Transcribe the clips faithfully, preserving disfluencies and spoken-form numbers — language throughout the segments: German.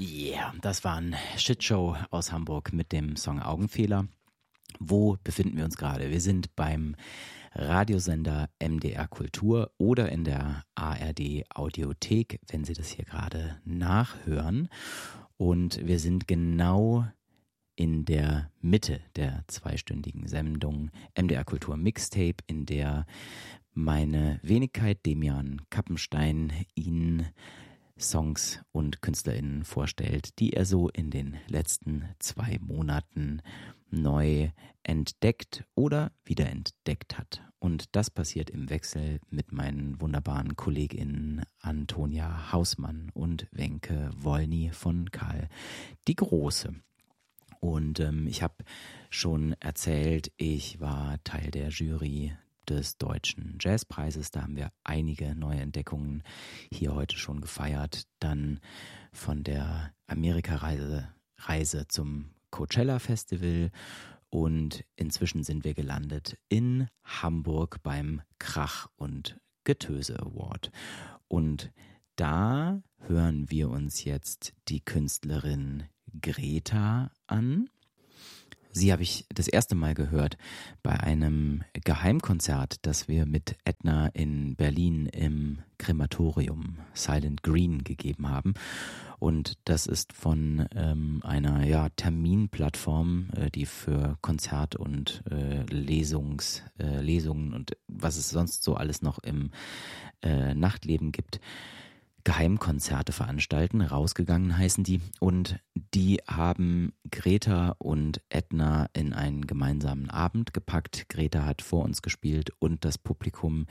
Yeah, das war ein Shitshow aus Hamburg mit dem Song Augenfehler. Wo befinden wir uns gerade? Wir sind beim Radiosender M D R Kultur oder in der A R D Audiothek, wenn Sie das hier gerade nachhören. Und wir sind genau in der Mitte der zweistündigen Sendung M D R Kultur Mixtape, in der meine Wenigkeit Demian Kappenstein Ihnen Songs und KünstlerInnen vorstellt, die er so in den letzten zwei Monaten neu entdeckt oder wiederentdeckt hat. Und das passiert im Wechsel mit meinen wunderbaren KollegInnen Antonia Hausmann und Wenke Wolny von Karl die Große. Und ähm, ich habe schon erzählt, ich war Teil der Jury des Deutschen Jazzpreises. Da haben wir einige neue Entdeckungen hier heute schon gefeiert. Dann von der Amerikareise Reise zum Coachella Festival und inzwischen sind wir gelandet in Hamburg beim Krach und Getöse Award. Und da hören wir uns jetzt die Künstlerin Greta an. Sie habe ich das erste Mal gehört bei einem Geheimkonzert, das wir mit Edna in Berlin im Krematorium Silent Green gegeben haben. Und das ist von ähm, einer ja, Terminplattform, äh, die für Konzert- und äh, Lesungs, äh, Lesungen und was es sonst so alles noch im äh, Nachtleben gibt, Geheimkonzerte veranstalten. Rausgegangen heißen die. Und die haben Greta und Edna in einen gemeinsamen Abend gepackt. Greta hat vor uns gespielt und das Publikum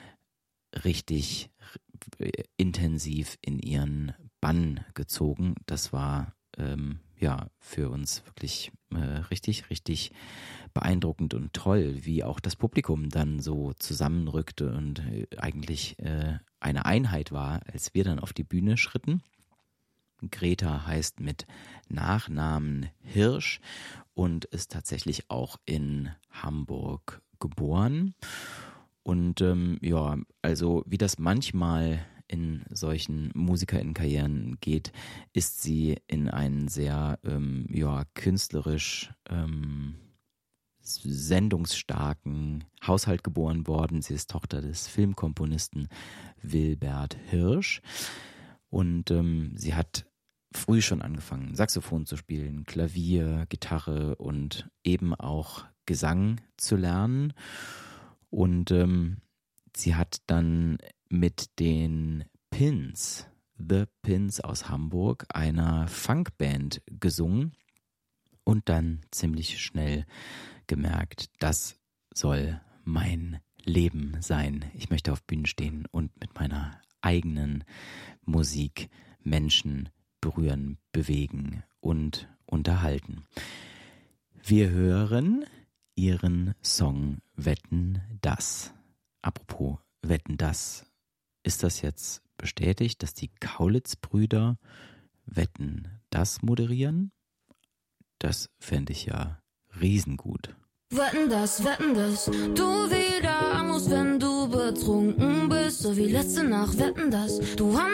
richtig intensiv in ihren Bann gezogen. Das war ähm, ja für uns wirklich äh, richtig, richtig beeindruckend und toll, wie auch das Publikum dann so zusammenrückte und äh, eigentlich äh, eine Einheit war, als wir dann auf die Bühne schritten. Greta heißt mit Nachnamen Hirsch und ist tatsächlich auch in Hamburg geboren. Und ähm, ja, also wie das manchmal in solchen MusikerInnen-Karrieren geht, ist sie in einen sehr ähm, ja, künstlerisch ähm, sendungsstarken Haushalt geboren worden. Sie ist Tochter des Filmkomponisten Wilbert Hirsch und ähm, sie hat früh schon angefangen, Saxophon zu spielen, Klavier, Gitarre und eben auch Gesang zu lernen. Und ähm, sie hat dann mit den Pins, The Pins aus Hamburg, einer Funkband gesungen und dann ziemlich schnell gemerkt, das soll mein Leben sein. Ich möchte auf Bühnen stehen und mit meiner eigenen Musik Menschen berühren, bewegen und unterhalten. Wir hören ihren Song Wetten, dass. Apropos Wetten, dass. Ist das jetzt bestätigt, dass die Kaulitz-Brüder Wetten, dass moderieren? Das fände ich ja riesengut. Wetten das, wetten das, du wieder anrufst, wenn du betrunken bist, so wie letzte Nacht, wetten das, du am